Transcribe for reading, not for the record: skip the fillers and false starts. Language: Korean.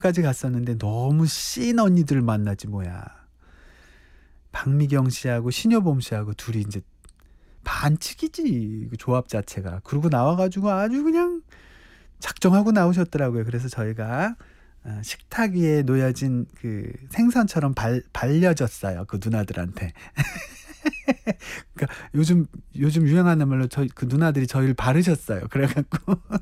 까지 갔었는데 너무 씬 언니들 만나지 뭐야. 박미경 씨하고 신효범 씨하고 둘이 인제 반칙이지 그 조합 자체가. 그러고 나와 가지고 아주 그냥 작정하고 나오셨더라고요. 그래서 저희가 식탁 위에 놓여진 그 생선처럼 발려졌어요, 그 누나들한테. 그러니까 요즘 유행하는 말로 그 누나들이 저희를 바르셨어요. 그래 갖고